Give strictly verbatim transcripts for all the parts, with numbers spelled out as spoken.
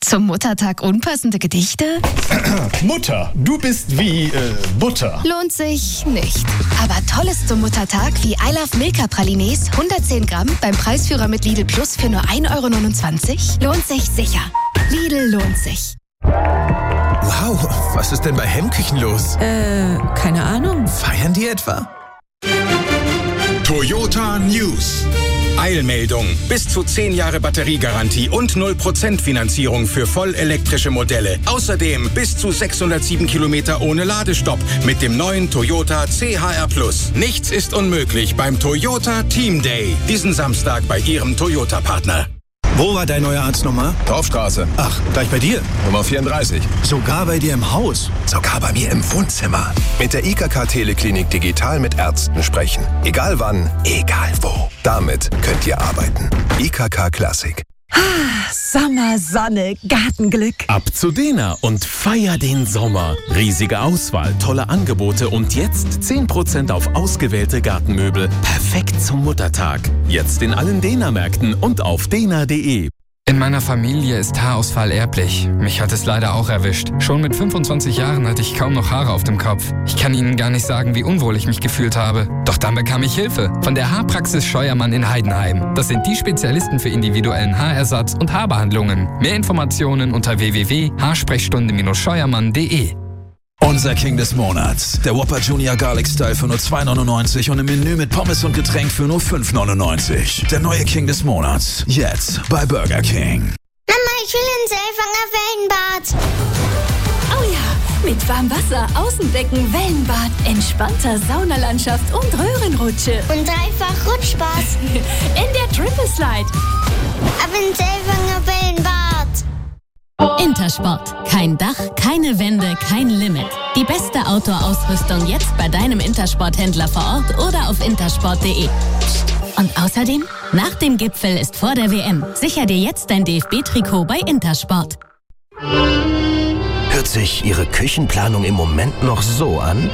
Zum Muttertag unpassende Gedichte? Mutter, du bist wie äh, Butter. Lohnt sich nicht. Aber Tolles zum Muttertag wie I Love Milka Pralines, hundertzehn Gramm beim Preisführer mit Lidl Plus für nur ein Euro neunundzwanzig. Lohnt sich sicher. Lidl lohnt sich. Wow, was ist denn bei Hemmküchen los? Äh, keine Ahnung. Feiern die etwa? Toyota News. Eilmeldung. Bis zu zehn Jahre Batteriegarantie und null Prozent Finanzierung für vollelektrische Modelle. Außerdem bis zu sechshundertsieben Kilometer ohne Ladestopp mit dem neuen Toyota C H R Plus. Nichts ist unmöglich beim Toyota Team Day. Diesen Samstag bei Ihrem Toyota-Partner. Wo war dein neuer Arzt nochmal? Dorfstraße. Ach, gleich bei dir? Nummer vierunddreißig. Sogar bei dir im Haus? Sogar bei mir im Wohnzimmer. Mit der I K K Teleklinik digital mit Ärzten sprechen. Egal wann, egal wo. Damit könnt ihr arbeiten. I K K Classic. Sommer, Sonne, Gartenglück. Ab zu Dena und feier den Sommer. Riesige Auswahl, tolle Angebote und jetzt zehn Prozent auf ausgewählte Gartenmöbel. Perfekt zum Muttertag. Jetzt in allen Dena-Märkten und auf dena punkt de. In meiner Familie ist Haarausfall erblich. Mich hat es leider auch erwischt. Schon mit fünfundzwanzig Jahren hatte ich kaum noch Haare auf dem Kopf. Ich kann Ihnen gar nicht sagen, wie unwohl ich mich gefühlt habe. Doch dann bekam ich Hilfe von der Haarpraxis Scheuermann in Heidenheim. Das sind die Spezialisten für individuellen Haarersatz und Haarbehandlungen. Mehr Informationen unter w w w punkt haarsprechstunde Bindestrich scheuermann punkt de. Unser King des Monats. Der Whopper Junior Garlic Style für nur zwei neunundneunzig und im Menü mit Pommes und Getränk für nur fünf neunundneunzig. Der neue King des Monats. Jetzt bei Burger King. Mama, ich will ins Selfanger Wellenbad. Oh ja, mit warmem Wasser, Außenbecken, Wellenbad, entspannter Saunalandschaft und Röhrenrutsche. Und dreifach Rutschspaß. In der Triple Slide. Ab ins Selfanger Wellenbad. Intersport. Kein Dach, keine Wände, kein Limit. Die beste Outdoor-Ausrüstung jetzt bei deinem Intersport-Händler vor Ort oder auf intersport punkt de. Und außerdem, nach dem Gipfel ist vor der W M. Sicher dir jetzt dein D F B-Trikot bei Intersport. Hört sich Ihre Küchenplanung im Moment noch so an?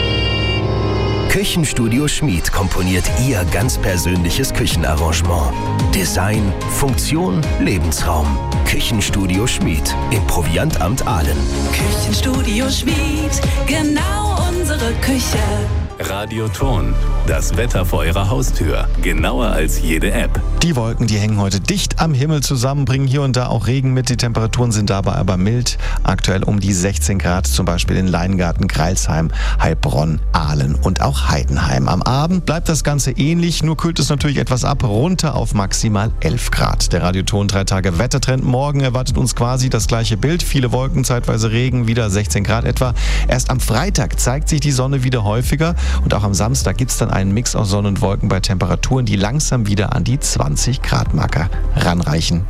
Küchenstudio Schmid komponiert Ihr ganz persönliches Küchenarrangement. Design, Funktion, Lebensraum. Küchenstudio Schmid im Proviantamt Aalen. Küchenstudio Schmid, genau unsere Küche. Radioton, das Wetter vor Ihrer Haustür. Genauer als jede App. Die Wolken, die hängen heute dicht am Himmel zusammen, bringen hier und da auch Regen mit. Die Temperaturen sind dabei aber mild. Aktuell um die sechzehn Grad, zum Beispiel in Leingarten, Greilsheim, Heilbronn, Aalen und auch Heidenheim. Am Abend bleibt das Ganze ähnlich, nur kühlt es natürlich etwas ab, runter auf maximal elf Grad. Der Radioton drei Tage Wettertrend. Morgen erwartet uns quasi das gleiche Bild. Viele Wolken, zeitweise Regen, wieder sechzehn Grad etwa. Erst am Freitag zeigt sich die Sonne wieder häufiger. Und auch am Samstag gibt es dann einen Mix aus Sonne und Wolken bei Temperaturen, die langsam wieder an die zwanzig Grad Marker ranreichen.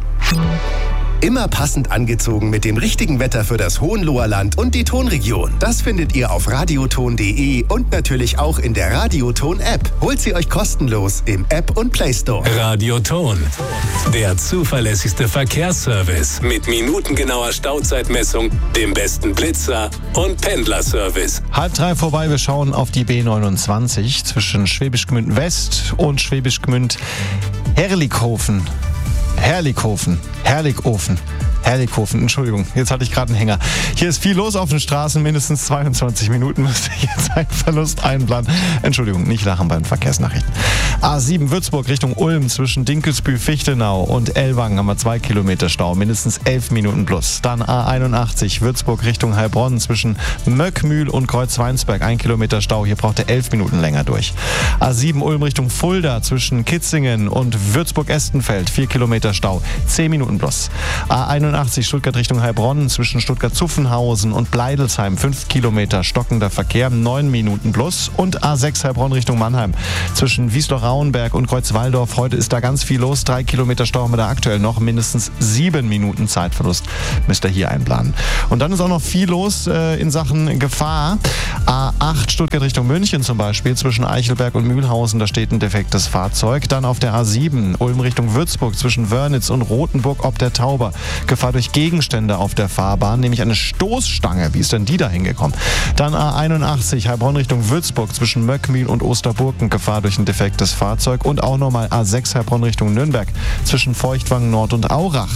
Immer passend angezogen mit dem richtigen Wetter für das Hohenloherland und die Tonregion. Das findet ihr auf radioton punkt de und natürlich auch in der Radioton-App. Holt sie euch kostenlos im App und Play Store. Radioton, der zuverlässigste Verkehrsservice mit minutengenauer Stauzeitmessung, dem besten Blitzer und Pendlerservice. Halb drei vorbei, wir schauen auf die B neunundzwanzig zwischen Schwäbisch Gmünd West und Schwäbisch Gmünd Herrlichhofen. Herrlichhofen, Herrlichhofen, Herrlichhofen, Entschuldigung, jetzt hatte ich gerade einen Hänger. Hier ist viel los auf den Straßen, mindestens zweiundzwanzig Minuten müsste ich jetzt einen Verlust einplanen. Entschuldigung, nicht lachen bei den Verkehrsnachrichten. A sieben Würzburg Richtung Ulm zwischen Dinkelsbühl, Fichtenau und Ellwangen haben wir zwei Kilometer Stau, mindestens elf Minuten plus. Dann A einundachtzig Würzburg Richtung Heilbronn zwischen Möckmühl und Kreuzweinsberg, ein Kilometer Stau, hier braucht er elf Minuten länger durch. A sieben Ulm Richtung Fulda zwischen Kitzingen und Würzburg-Estenfeld, vier Kilometer Stau, zehn Minuten plus. A einundachtzig Stuttgart Richtung Heilbronn zwischen Stuttgart-Zuffenhausen und Bleidelsheim, fünf Kilometer stockender Verkehr, neun Minuten plus. Und A sechs Heilbronn Richtung Mannheim zwischen Wiesloch-Rauenberg und Kreuzwaldorf. Heute ist da ganz viel los, drei Kilometer Stau haben wir da aktuell noch, mindestens sieben Minuten Zeitverlust müsst ihr hier einplanen. Und dann ist auch noch viel los äh, in Sachen Gefahr. A acht Stuttgart Richtung München zum Beispiel zwischen Eichelberg und Mühlhausen, da steht ein defektes Fahrzeug. Dann auf der A sieben Ulm Richtung Würzburg zwischen Wörnitz und Rothenburg ob der Tauber. Gefahr durch Gegenstände auf der Fahrbahn, nämlich eine Stoßstange. Wie ist denn die da hingekommen? Dann A einundachtzig Heilbronn Richtung Würzburg zwischen Möckmühl und Osterburgen. Gefahr durch ein defektes Fahrzeug. Und auch nochmal A sechs Heilbronn Richtung Nürnberg zwischen Feuchtwangen Nord und Aurach.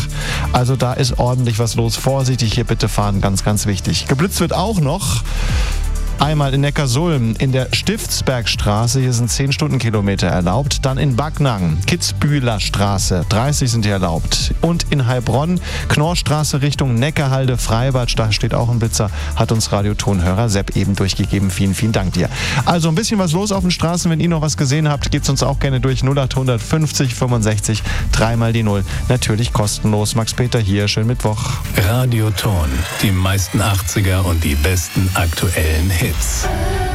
Also da ist ordentlich was los. Vorsichtig hier bitte fahren, ganz, ganz wichtig. Geblitzt wird auch noch. Einmal in Neckarsulm in der Stiftsbergstraße, hier sind zehn Stundenkilometer erlaubt. Dann in Backnang, Kitzbühler Straße, dreißig sind hier erlaubt. Und in Heilbronn, Knorrstraße Richtung Neckarhalde, Freibad, da steht auch ein Blitzer, hat uns Radiotonhörer Sepp eben durchgegeben. Vielen, vielen Dank dir. Also ein bisschen was los auf den Straßen. Wenn ihr noch was gesehen habt, gebt es uns auch gerne durch. null acht fünfzig fünfundsechzig, dreimal die Null. Natürlich kostenlos. Max Peter hier, schönen Mittwoch. Radioton, die meisten achtziger und die besten aktuellen Hits.